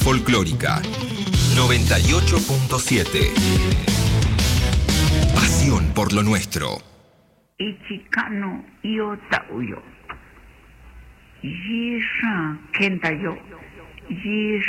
Folclórica 98.7. Pasión por lo nuestro. Ichikano iota uyo. Yisha kenta yo.